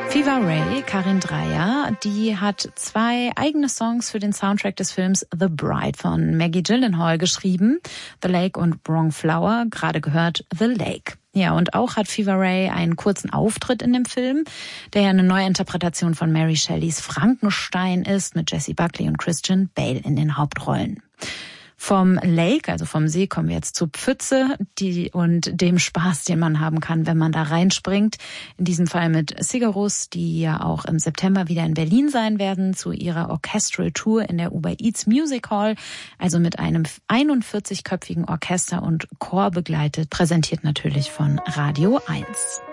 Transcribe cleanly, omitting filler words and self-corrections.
Fiva Ray, Karin Dreier, die hat 2 eigene Songs für den Soundtrack des Films The Bride von Maggie Gyllenhaal geschrieben. The Lake und Wrong Flower, gerade gehört The Lake. Ja, und auch hat Fiva Ray einen kurzen Auftritt in dem Film, der ja eine Neuinterpretation von Mary Shelleys Frankenstein ist, mit Jessie Buckley und Christian Bale in den Hauptrollen. Vom Lake, also vom See, kommen wir jetzt zur Pfütze und dem Spaß, den man haben kann, wenn man da reinspringt. In diesem Fall mit Sigarus, die ja auch im September wieder in Berlin sein werden, zu ihrer Orchestral Tour in der Uber Eats Music Hall, also mit einem 41-köpfigen Orchester und Chor begleitet, präsentiert natürlich von Radio 1.